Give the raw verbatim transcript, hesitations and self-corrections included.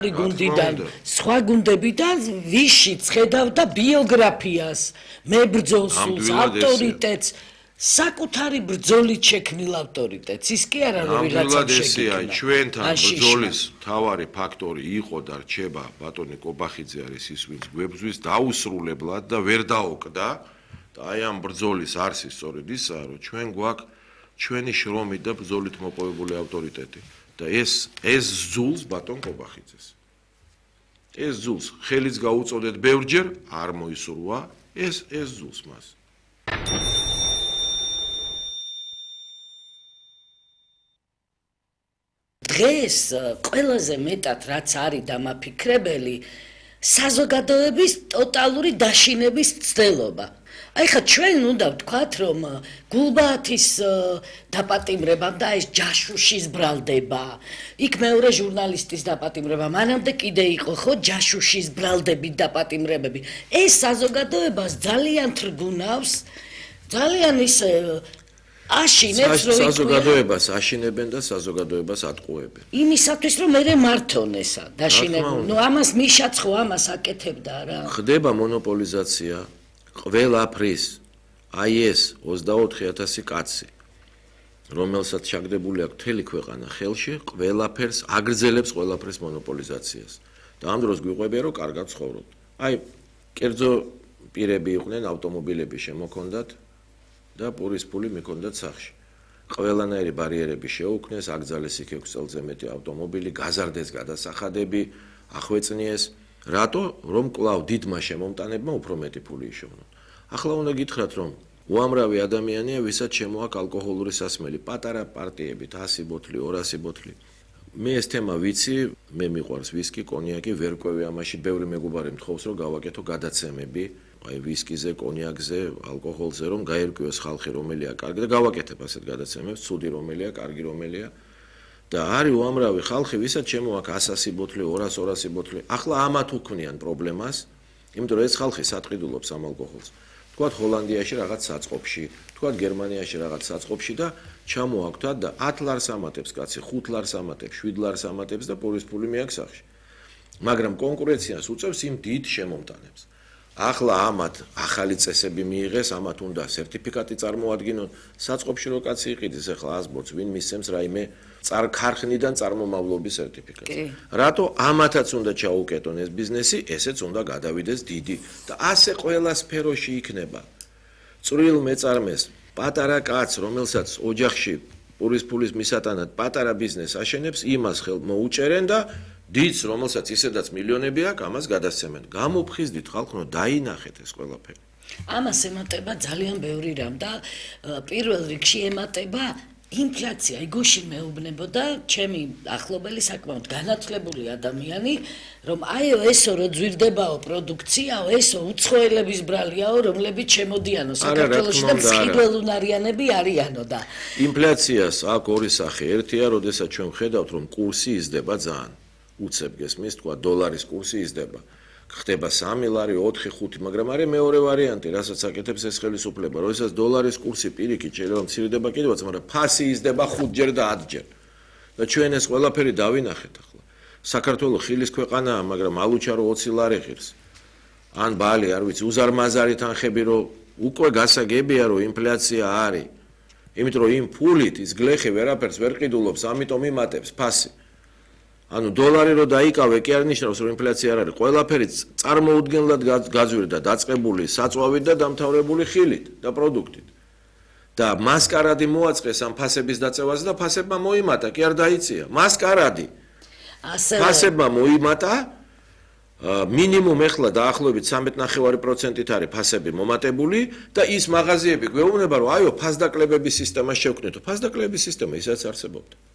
გუნდიდან, სხვა გუნდებიდან ვიშიც ხედავდა ბიოგრაფიას, მებრძოლს, ავტორიტეტს, საკუთარი ბრძოლით შექმნილ ავტორიტეტს. ის კი არა რომ ვიღაცამ შეგექმნა. ჩვენთან ბრძოლის მთავარი ფაქტორი იყო და რჩება ბატონი კობახიძე არის ის, ვინც გვებრძვის დაუსრულებლად და ვერ დაოკდა. და აი ამ ბრძოლის არსი სწორედ ისაა, რომ ჩვენ გვაქვს ჩვენი შრომით და ბრძოლით მოპოვებული ავტორიტეტი. და ეს ეს ზულს ბატონ კობახიძეს. ეს ზულს ხელიც გაუწოდეთ ბევრჯერ, არ მოისურვა, ეს ეს ზულს მას. დღეს ყველაზე მეტად რაც არის დამაფიქრებელი, საზოგადოების ტოტალური დაშინების ცდელობა. აი ხა ჩვენ უნდა ვთქვათ, რომ გულბაათის დაპატიმრებამ და ეს ჯაშუშის ბრალდება, იქ მეორე ჟურნალისტის დაპატიმრება, მანამდე კიდე იყო ხო ჯაშუშის ბრალდებით დაპატიმრებები. ეს საზოგადოებას ძალიან თრგუნავს, ძალიან ისე აშინებს, რომ საზოგადოებას აშინებენ და საზოგადოებას ატყუებენ. იმისათვის რომ მე მართონ ესა დაშინებული. ნუ ამას მიშაც ხო ამას აკეთებდა რა. ხდება მონოპოლიზაცია ყველაფრის. აი ეს ოცდაოთხი ათასი კაცი, რომელსაც ჩაგდებული აქვს მთელი ქვეყანა ხელში, ყველაფერს აგრძელებს ყველაფრის მონოპოლიზაციას. და ამ დროს გვიყვებია რომ კარგად ცხოვრობთ. აი, კერძო პირები იყვნენ, ავტომობილები შემოქონდათ და პურის ფული მიქონდათ სახში. ყველანაირი ბარიერები შეუქმნეს, აკრძალეს იქ ექვს წელზე მეტი ავტომობილი, გაზარდეს გადასახადები, ახვეწნიეს. რატო? რომ კვლავ დიდმა შემომტანებმა უფრო მეტი ფული იშოვნონ. ახლა უნდა გითხრათ, რომ უამრავი ადამიანია, ვისაც შემოაქვს ალკოჰოლური სასმელი, პატარა პარტიებით, ასი ბოთლი, ორასი ბოთლი. მე ეს თემა ვიცი, მე მიყვარს ვისკი, კონიაკი, ვერ ყვევი ამაში, ბევრი მეგობარი მთხოვს, რომ გავაკეთო გადაცემები, აი ვისკიზე, კონიაკზე, ალკოჰოლზე, რომ გაერკვიოს ხალხი, რომელია კარგი და გავაკეთებ ასეთ გადაცემებს, ცუდი რომელია, კარგი რომელია. და არის უამრავი ხალხი, ვისაც შემოაქვს ასი ბოთლი, ორასი, ორასი ბოთლი. ახლა ამათ უქმნიან პრობლემას, იმიტომ რომ ეს ხალხი სატყიდულობს ამ ალკოჰოლს. თქვათ ჰოლანდიაში რაღაც საწყობში, თქვათ გერმანიაში რაღაც საწყობში და ჩამოაქვთ და ათ ლარს ამატებს კაცი, ხუთ ლარს ამატებს, შვიდ ლარს ამატებს და პურის ფული მიაქვს სახში. მაგრამ კონკურენციას უწევს იმ დიდ შემომტანებს. ახლა ამათ ახალი წესები მიიღეს, ამათ უნდა სერტიფიკატი წარმოადგინონ. საწყობში რო კაცი იყიდეს, ახლა აზბოts, ვინ მისცემს რაიმე ქარხნიდან წარმომავლობის სერტიფიკატს. რატო ამათაც უნდა ჩაუკეტონ ეს ბიზნესი, ესეც უნდა გადავიდეს დიდი და ასე ყველა სფეროში იქნება. წვრილ მეწარმეს, პატარა კაცს, რომელსაც ოჯახში პურის ფულის მისატანად პატარა ბიზნესს აშენებს, იმას ხელ მოუჭერენ და დიდს, რომელსაც ისედაც მილიონები აქვს, ამას გადასცემენ. გამოფხიზდით ხალხო, დაინახეთ ეს ყველაფერი. ამას ემატება ძალიან ბევრი რამ და პირველ რიგში ემატება ინფლაცია. იგოში მეუბნებოდა ჩემი ახლობელი საკმაოდ განათლებული ადამიანი, რომ აიო ესო რო ძვირდებაო პროდუქციაო, ესო უცხოელების ბრალიაო, რომლებიც შემოდიანო საქართველოში და მცხიდველუნარიანები არიანო და ინფლაციას აქვს ორი სახე. ერთია, როდესაც ჩვენ ვხედავთ, რომ კურსი იზრდება ძალიან. უცებ გესმის, თქვა დოლარის კურსი იზრდება. ხდება სამი ლარი, ოთხი, ხუთი, მაგრამ არის მეორე ვარიანტი, რასაც აკეთებს ეს ხელისუფლება. როდესაც დოლარის კურსი პირიქით შეიძლება მცირდება კიდევაც, მაგრამ ფასი იზრდება ხუთჯერ და ათჯერ. და ჩვენ ეს ყველაფერი დავინახეთ ახლა. საქართველოს ხილის ქვეყანაა, მაგრამ ალუჩარო ოცი ლარი ღირს. ან ბალი, არ ვიცი, უზარმაზარი თანხები, რომ უკვე გასაგებია, რომ ინფლაცია არის. იმიტომ რომ იმ ფულით ის გლეხი ვერაფერს ვერ ყიდულობს, ამიტომ იმატებს ფასი. ანუ დოლარი რო დაიკავე, კი არ ნიშნავს, რომ ინფლაცია არ არის. ყველაფერი წარმოუდგენლად გაძვირდა, დაწყებული საწვავით და დამთავრებული ხილით და პროდუქტით. და მასკარადი მოაწყეს ამ ფასების დაწევაზე და ფასებმა მოიმატა, კი არ დაიწია. მასკარადი. ფასებმა მოიმატა, მინიმუმ ეხლა დაახლოებით სამი ნახევარი პროცენტით არის ფასები მომატებული და ის მაღაზიები გვეუბნება, რომ აიო, ფასდაკლებების სისტემა შევქმნეთო. ფასდაკლებების სისტემა ისაც არსებობდა.